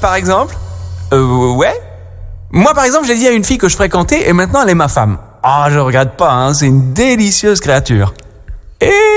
par exemple. Ouais. Moi, par exemple, j'ai dit à une fille que je fréquentais et maintenant elle est ma femme. Ah, je regrette pas, hein, c'est une délicieuse créature. Et